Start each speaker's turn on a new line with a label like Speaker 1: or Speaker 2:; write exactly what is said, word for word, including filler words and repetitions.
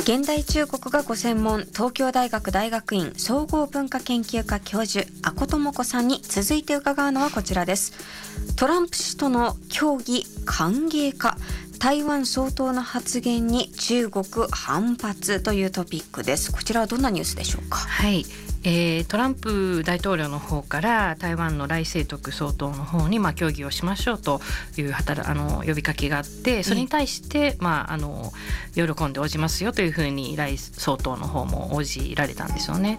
Speaker 1: 現代中国がご専門、東京大学大学院総合文化研究科教授阿古智子さんに続いて伺うのはこちらです。トランプ氏との協議歓迎か、台湾総統の発言に中国反発というトピックです。こちらはどんなニュースでしょうか。
Speaker 2: はい、えー、トランプ大統領の方から台湾の頼清徳総統の方にまあ協議をしましょうという働あの呼びかけがあって、それに対して、まあ、あの喜んで応じますよというふうに頼総統の方も応じられたんですよね。